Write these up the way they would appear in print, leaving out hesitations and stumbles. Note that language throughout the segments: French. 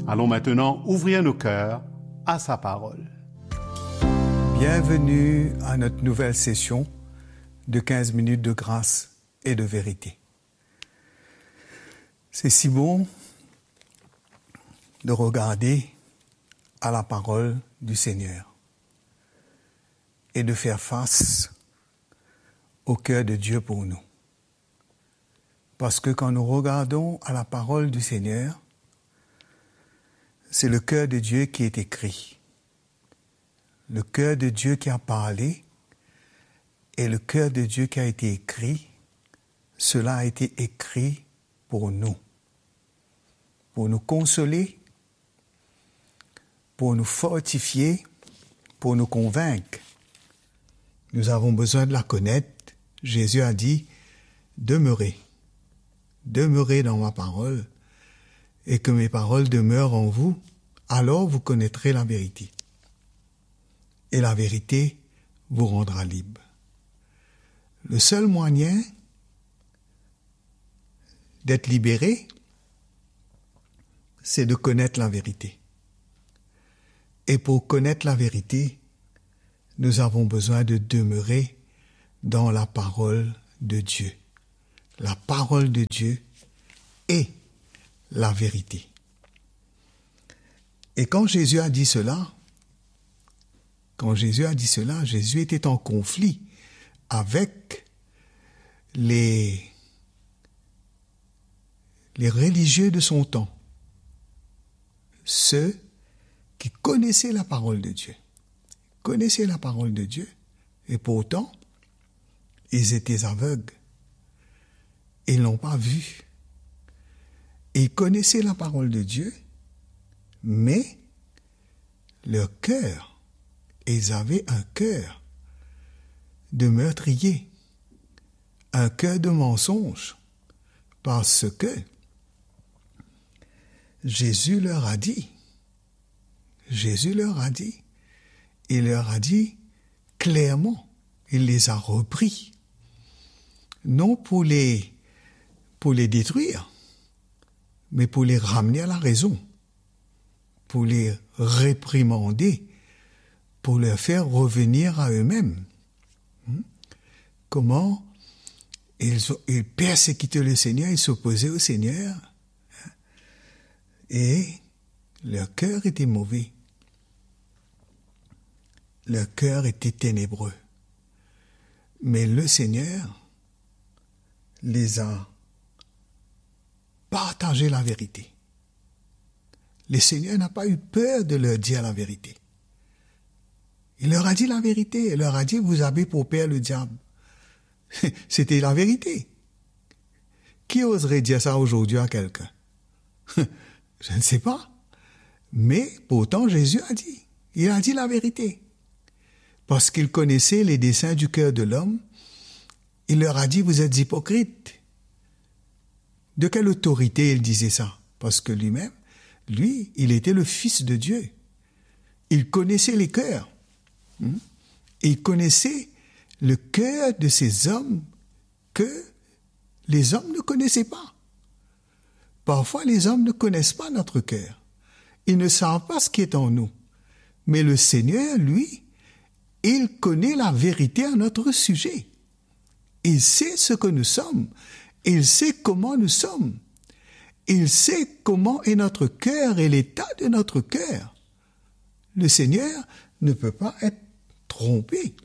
Allons maintenant ouvrir nos cœurs à sa parole. Bienvenue à notre nouvelle session de 15 minutes de grâce et de vérité. C'est si bon de regarder à la parole du Seigneur et de faire face au cœur de Dieu pour nous. Parce que quand nous regardons à la parole du Seigneur, c'est le cœur de Dieu qui est écrit. Le cœur de Dieu qui a parlé et le cœur de Dieu qui a été écrit, cela a été écrit pour nous consoler, pour nous fortifier, pour nous convaincre. Nous avons besoin de la connaître. Jésus a dit, demeurez dans ma parole, et que mes paroles demeurent en vous, alors vous connaîtrez la vérité. Et la vérité vous rendra libre. Le seul moyen d'être libéré, c'est de connaître la vérité. Et pour connaître la vérité, nous avons besoin de demeurer dans la parole de Dieu. La parole de Dieu est la vérité. Et quand Jésus a dit cela, Jésus était en conflit avec les religieux de son temps, ceux qui connaissaient la parole de Dieu. Et pourtant, ils étaient aveugles. Ils n'ont pas vu. Ils connaissaient la parole de Dieu, mais leur cœur, ils avaient un cœur de meurtrier, un cœur de mensonge, parce que Jésus leur a dit, il leur a dit clairement, il les a repris, non pour les détruire, mais pour les ramener à la raison, pour les réprimander, pour leur faire revenir à eux-mêmes. Comment ils persécutaient le Seigneur, ils s'opposaient au Seigneur, et leur cœur était mauvais. Leur cœur était ténébreux. Mais le Seigneur les a partagé la vérité. Le Seigneur n'a pas eu peur de leur dire la vérité. Il leur a dit la vérité. Il leur a dit, vous avez pour père le diable. C'était la vérité. Qui oserait dire ça aujourd'hui à quelqu'un? Je ne sais pas. Mais pourtant, Jésus a dit. Il a dit la vérité. Parce qu'il connaissait les desseins du cœur de l'homme, il leur a dit, vous êtes hypocrites. De quelle autorité il disait ça? Parce que lui-même, il était le Fils de Dieu. Il connaissait les cœurs. Il connaissait le cœur de ces hommes que les hommes ne connaissaient pas. Parfois, les hommes ne connaissent pas notre cœur. Ils ne savent pas ce qui est en nous. Mais le Seigneur, lui, il connaît la vérité à notre sujet. Il sait ce que nous sommes. Il sait comment nous sommes. Il sait comment est notre cœur et l'état de notre cœur. Le Seigneur ne peut pas être trompé.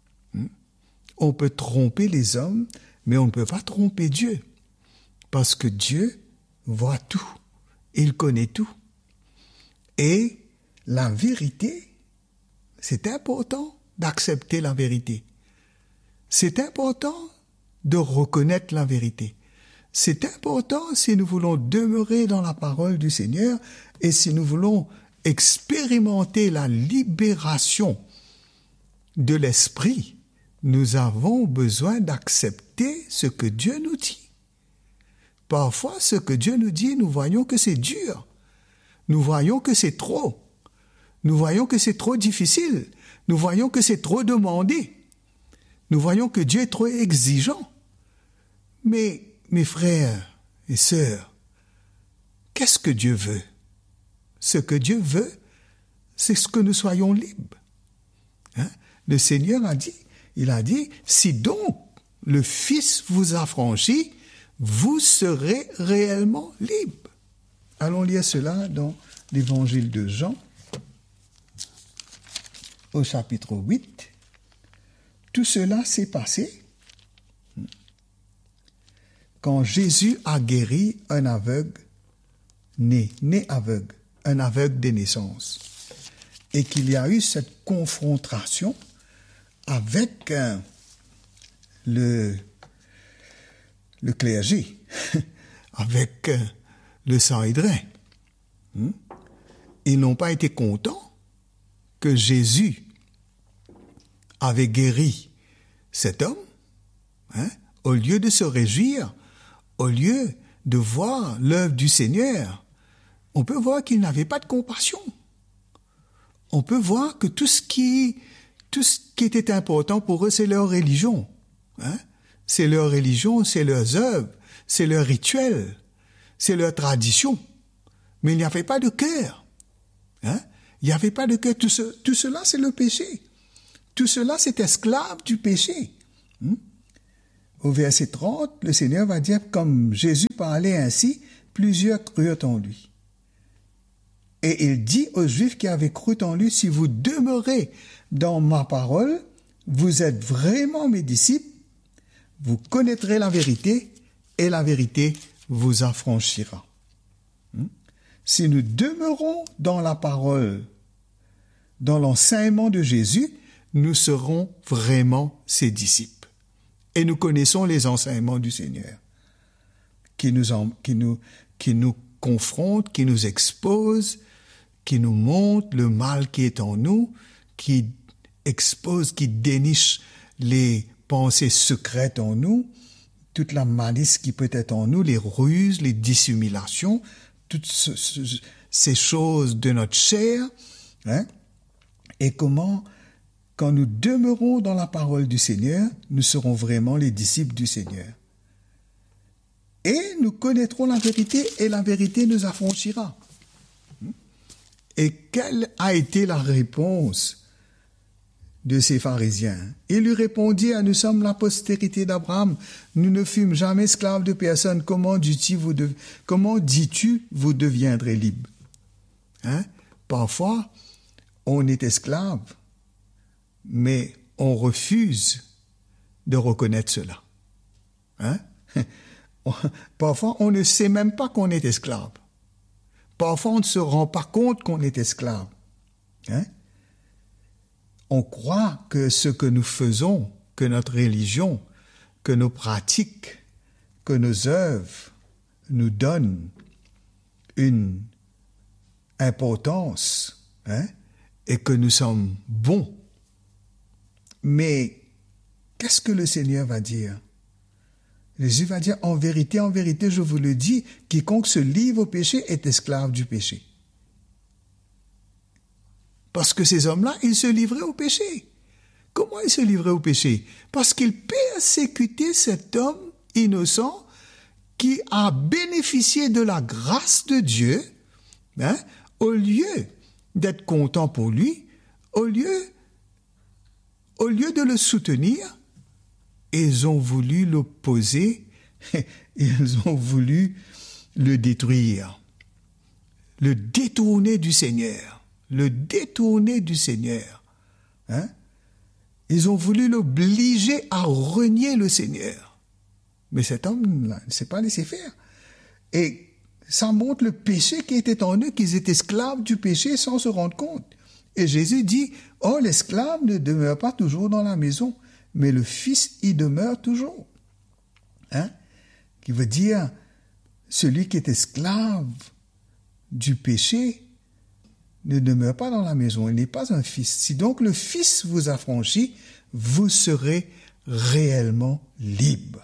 On peut tromper les hommes, mais on ne peut pas tromper Dieu. Parce que Dieu voit tout. Il connaît tout. Et la vérité, c'est important d'accepter la vérité. C'est important de reconnaître la vérité. C'est important si nous voulons demeurer dans la parole du Seigneur et si nous voulons expérimenter la libération de l'esprit, nous avons besoin d'accepter ce que Dieu nous dit. Parfois, ce que Dieu nous dit, nous voyons que c'est dur. Nous voyons que c'est trop. Nous voyons que c'est trop difficile. Nous voyons que c'est trop demandé. Nous voyons que Dieu est trop exigeant. Mais, mes frères et sœurs, qu'est-ce que Dieu veut? ce que Dieu veut, c'est ce que nous soyons libres. Hein? Le Seigneur a dit, si donc le Fils vous affranchit, vous serez réellement libre. Allons lire cela dans l'évangile de Jean, au chapitre 8. Tout cela s'est passé quand Jésus a guéri un aveugle, né aveugle, un aveugle de naissance, et qu'il y a eu cette confrontation avec le clergé, avec le Sanhédrin. Ils n'ont pas été contents que Jésus avait guéri cet homme, hein, au lieu de se réjouir, au lieu de voir l'œuvre du Seigneur. On peut voir qu'ils n'avaient pas de compassion. On peut voir que tout ce qui était important pour eux, c'est leur religion. Hein? C'est leur religion, c'est leurs œuvres, c'est leur rituel, c'est leur tradition. Mais il n'y avait pas de cœur. Hein? Il n'y avait pas de cœur. Tout cela, c'est le péché. Tout cela, c'est esclave du péché. Au verset 30, le Seigneur va dire, comme Jésus parlait ainsi, plusieurs crurent en lui. Et il dit aux Juifs qui avaient cru en lui, si vous demeurez dans ma parole, vous êtes vraiment mes disciples, vous connaîtrez la vérité, et la vérité vous affranchira. Si nous demeurons dans la parole, dans l'enseignement de Jésus, nous serons vraiment ses disciples. Et nous connaissons les enseignements du Seigneur, qui nous confrontent, qui nous exposent, qui nous montrent le mal qui est en nous, qui expose, qui déniche les pensées secrètes en nous, toute la malice qui peut être en nous, les ruses, les dissimulations, toutes ces choses de notre chair, hein? Et comment, quand nous demeurons dans la parole du Seigneur, nous serons vraiment les disciples du Seigneur. Et nous connaîtrons la vérité, et la vérité nous affranchira. Et quelle a été la réponse de ces pharisiens? Ils lui répondirent, nous sommes la postérité d'Abraham, nous ne fûmes jamais esclaves de personne, comment dis-tu vous deviendrez libres? Hein? Parfois, on est esclave, mais on refuse de reconnaître cela. Hein? Parfois, on ne sait même pas qu'on est esclave. Parfois, on ne se rend pas compte qu'on est esclave. Hein? On croit que ce que nous faisons, que notre religion, que nos pratiques, que nos œuvres nous donnent une importance, hein? Et que nous sommes bons. Mais qu'est-ce que le Seigneur va dire? Jésus va dire, en vérité, je vous le dis, quiconque se livre au péché est esclave du péché. Parce que ces hommes-là, ils se livraient au péché. Comment ils se livraient au péché? Parce qu'ils persécutaient cet homme innocent qui a bénéficié de la grâce de Dieu, hein, au lieu d'être content pour lui, au lieu de le soutenir, ils ont voulu l'opposer, ils ont voulu le détruire, le détourner du Seigneur. Hein? Ils ont voulu l'obliger à renier le Seigneur. Mais cet homme-là ne s'est pas laissé faire. Et ça montre le péché qui était en eux, qu'ils étaient esclaves du péché sans se rendre compte. Et Jésus dit, « Oh, l'esclave ne demeure pas toujours dans la maison, mais le Fils y demeure toujours. » Hein? Qui veut dire, celui qui est esclave du péché ne demeure pas dans la maison, il n'est pas un fils. Si donc le Fils vous affranchit, vous serez réellement libre.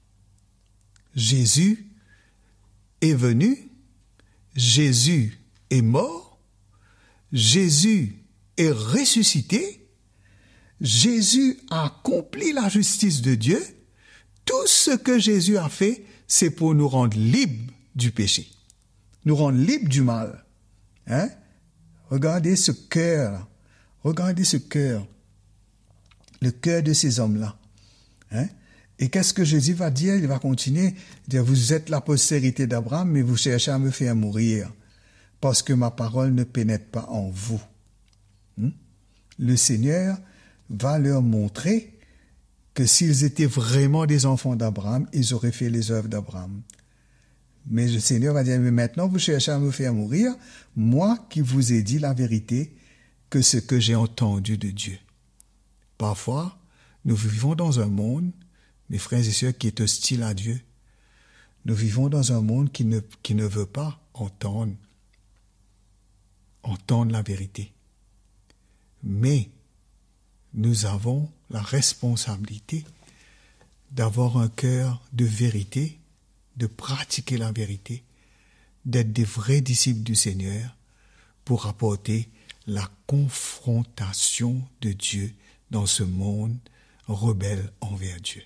Jésus est venu, Jésus est mort, Jésus est ressuscité, Jésus a accompli la justice de Dieu. Tout ce que Jésus a fait, c'est pour nous rendre libres du péché, nous rendre libres du mal. Hein? Regardez ce cœur. Regardez ce cœur. Le cœur de ces hommes-là. Hein? Et qu'est-ce que Jésus va dire? Il va continuer. Dire, vous êtes la postérité d'Abraham, mais vous cherchez à me faire mourir. Parce que ma parole ne pénètre pas en vous. Le Seigneur va leur montrer que s'ils étaient vraiment des enfants d'Abraham, ils auraient fait les œuvres d'Abraham. Mais le Seigneur va dire, mais maintenant vous cherchez à me faire mourir, moi qui vous ai dit la vérité, que ce que j'ai entendu de Dieu. Parfois, nous vivons dans un monde, mes frères et sœurs, qui est hostile à Dieu. Nous vivons dans un monde qui ne veut pas entendre la vérité. Mais nous avons la responsabilité d'avoir un cœur de vérité, de pratiquer la vérité, d'être des vrais disciples du Seigneur pour apporter la confrontation de Dieu dans ce monde rebelle envers Dieu.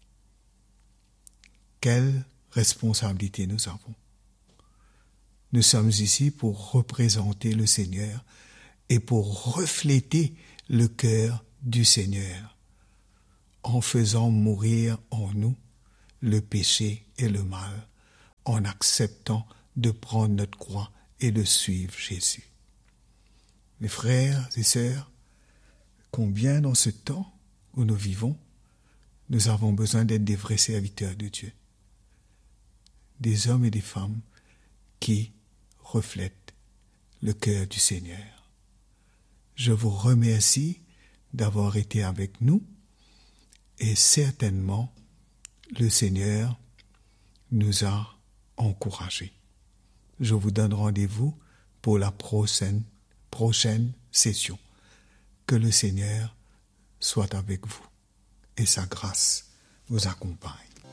Quelle responsabilité nous avons. Nous sommes ici pour représenter le Seigneur et pour refléter le cœur du Seigneur en faisant mourir en nous le péché et le mal, en acceptant de prendre notre croix et de suivre Jésus. Mes frères et sœurs, combien dans ce temps où nous vivons, nous avons besoin d'être des vrais serviteurs de Dieu, des hommes et des femmes qui reflètent le cœur du Seigneur. Je vous remercie d'avoir été avec nous et certainement le Seigneur nous a encouragés. Je vous donne rendez-vous pour la prochaine session. Que le Seigneur soit avec vous et sa grâce vous accompagne.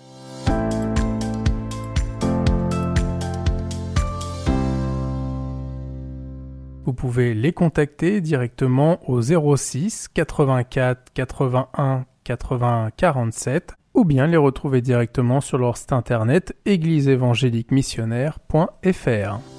Vous pouvez les contacter directement au 06 84 81 80 47 ou bien les retrouver directement sur leur site internet égliseévangéliquemissionnaire.fr.